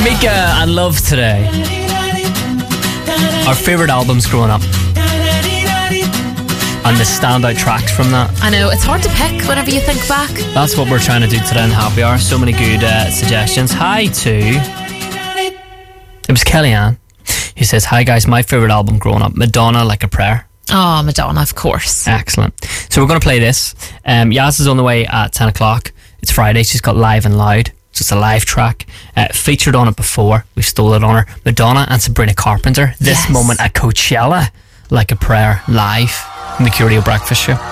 Mika and Love Today. Our favourite albums growing up. And the standout tracks from that. I know, it's hard to pick whenever you think back. That's what we're trying to do today in Happy Hour. So many good suggestions. Hi to... It was Kellyanne who says, hi guys, my favourite album growing up, Madonna, Like a Prayer. Oh, Madonna, of course. Excellent. So we're going to play this. Yaz is on the way at 10 o'clock. It's Friday. She's got Live and Loud. So it's a live track. Featured on it before. We stole it on her. Madonna and Sabrina Carpenter. This moment at Coachella, Like a Prayer, live. In the Curio Breakfast Show.